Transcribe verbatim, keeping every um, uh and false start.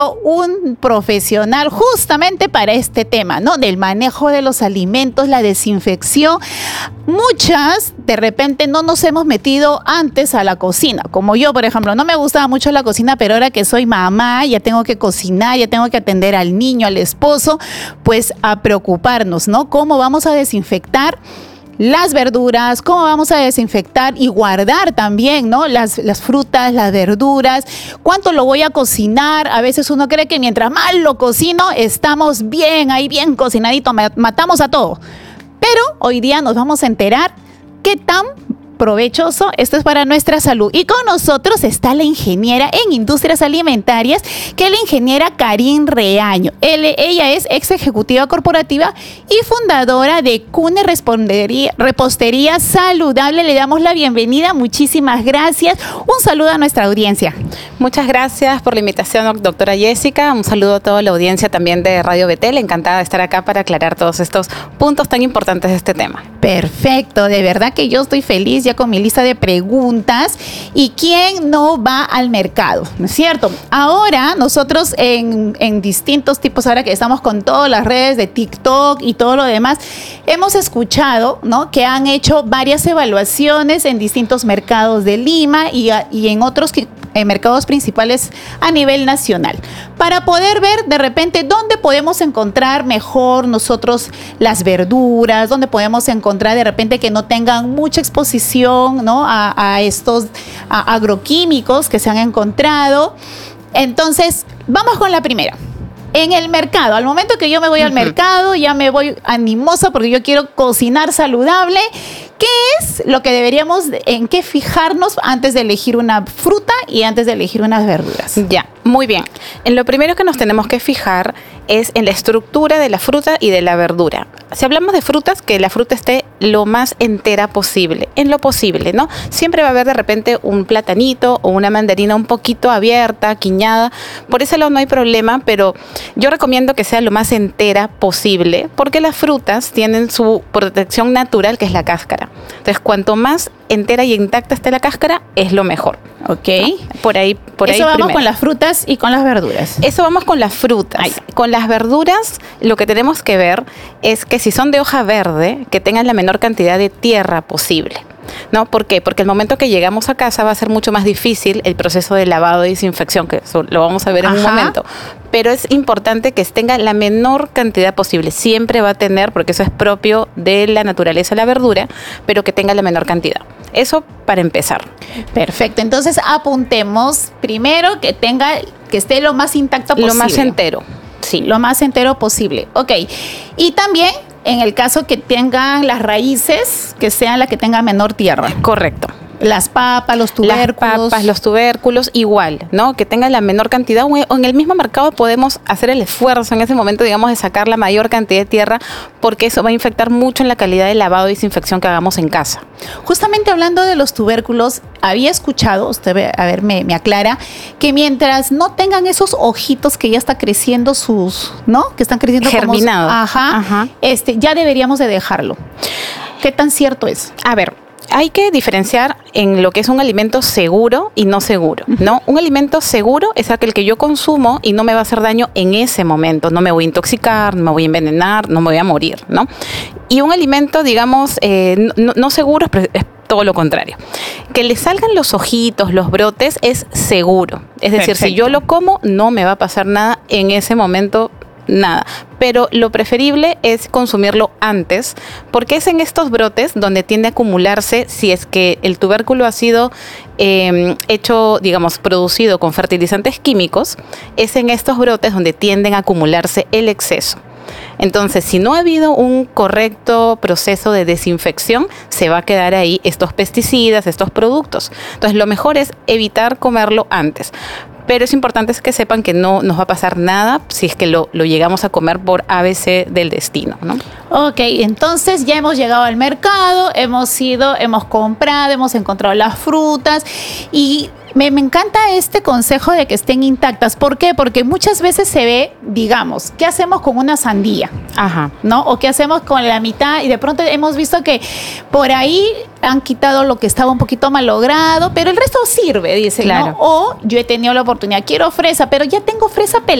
un profesional justamente para este tema, ¿no? Del manejo de los alimentos, la desinfección. Muchas, de repente, no nos hemos metido antes a la cocina. Como yo, por ejemplo, no me gustaba mucho la cocina, pero ahora que soy mamá, ya tengo que cocinar, ya tengo que atender al niño, al esposo, pues a preocuparnos, ¿no? ¿Cómo vamos a desinfectar las verduras? ¿Cómo vamos a desinfectar y guardar también, ¿no? Las, las frutas, las verduras. ¿Cuánto lo voy a cocinar? A veces uno cree que mientras más lo cocino, estamos bien, ahí bien cocinadito, matamos a todo. Pero hoy día nos vamos a enterar qué tan provechoso esto es para nuestra salud. Y con nosotros está la ingeniera en industrias alimentarias, que es la ingeniera Karin Reaño. Él, ella es ex ejecutiva corporativa y fundadora de Cune Repostería Saludable. Le damos la bienvenida. Muchísimas gracias. Un saludo a nuestra audiencia. Muchas gracias por la invitación, doctora Jessica. Un saludo a toda la audiencia también de Radio Betel. Encantada de estar acá para aclarar todos estos puntos tan importantes de este tema. Perfecto. De verdad que yo estoy feliz ya con mi lista de preguntas. ¿Y quién no va al mercado? ¿No es cierto? Ahora nosotros en, en distintos tipos, ahora que estamos con todas las redes de TikTok y todo lo demás, hemos escuchado, ¿no?, que han hecho varias evaluaciones en distintos mercados de Lima y, a, y en otros que en mercados principales a nivel nacional, para poder ver de repente dónde podemos encontrar mejor nosotros las verduras, dónde podemos encontrar de repente que no tengan mucha exposición, ¿no?, a, a estos a agroquímicos que se han encontrado. Entonces, vamos con la primera. En el mercado, al momento que yo me voy uh-huh. al mercado, ya me voy animosa porque yo quiero cocinar saludable. ¿Qué es lo que deberíamos, en qué fijarnos antes de elegir una fruta y antes de elegir unas verduras? Ya, muy bien. En lo primero que nos tenemos que fijar es en la estructura de la fruta y de la verdura. Si hablamos de frutas, que la fruta esté lo más entera posible, en lo posible, ¿no? Siempre va a haber de repente un platanito o una mandarina un poquito abierta, quiñada. Por ese lado no hay problema, pero yo recomiendo que sea lo más entera posible, porque las frutas tienen su protección natural, que es la cáscara. Entonces, cuanto más entera y intacta esté la cáscara, es lo mejor. Ok. ¿No? Por ahí, por Eso ahí vamos primero. Con las frutas y con las verduras. Eso vamos con las frutas. Ay. Con las verduras, lo que tenemos que ver es que si son de hoja verde, que tengan la menor cantidad de tierra posible. ¿No? ¿Por qué? Porque el momento que llegamos a casa va a ser mucho más difícil el proceso de lavado y desinfección, que eso lo vamos a ver en Ajá. un momento. Pero es importante que tenga la menor cantidad posible. Siempre va a tener, porque eso es propio de la naturaleza de la verdura, pero que tenga la menor cantidad. Eso para empezar. Perfecto. Entonces apuntemos primero que tenga, que esté lo más intacto posible. Lo más entero. Sí, lo más entero posible. Ok. Y también, en el caso que tengan las raíces, que sean las que tengan menor tierra. Correcto. Las papas, los tubérculos. Las papas, los tubérculos, igual, ¿no? Que tengan la menor cantidad, o en el mismo mercado podemos hacer el esfuerzo en ese momento, digamos, de sacar la mayor cantidad de tierra, porque eso va a infectar mucho en la calidad de lavado y desinfección que hagamos en casa. Justamente hablando de los tubérculos, había escuchado, usted a ver, me, me aclara, que mientras no tengan esos ojitos que ya está creciendo sus, ¿no? Que están creciendo germinado. Como, ajá, ajá. Este, ya deberíamos de dejarlo. ¿Qué tan cierto es? A ver, hay que diferenciar en lo que es un alimento seguro y no seguro, ¿no? Un alimento seguro es aquel que yo consumo y no me va a hacer daño en ese momento. No me voy a intoxicar, no me voy a envenenar, no me voy a morir, ¿no? Y un alimento, digamos, eh, no, no seguro es, es todo lo contrario. Que le salgan los ojitos, los brotes, es seguro. Es decir, Perfecto. Si yo lo como, no me va a pasar nada en ese momento. Nada, pero lo preferible es consumirlo antes, porque es en estos brotes donde tiende a acumularse, si es que el tubérculo ha sido eh, hecho, digamos, producido con fertilizantes químicos, es en estos brotes donde tienden a acumularse el exceso. Entonces, si no ha habido un correcto proceso de desinfección, se va a quedar ahí estos pesticidas, estos productos. Entonces, lo mejor es evitar comerlo antes. Pero es importante que sepan que no nos va a pasar nada si es que lo, lo llegamos a comer por A B C del destino, ¿no? Ok, entonces ya hemos llegado al mercado, hemos ido, hemos comprado, hemos encontrado las frutas y Me, me encanta este consejo de que estén intactas. ¿Por qué? Porque muchas veces se ve, digamos, ¿qué hacemos con una sandía? Ajá. ¿No? O qué hacemos con la mitad y de pronto hemos visto que por ahí han quitado lo que estaba un poquito malogrado, pero el resto sirve, dice, Claro. ¿no? O yo he tenido la oportunidad, quiero fresa, pero ya tengo fresa pelada.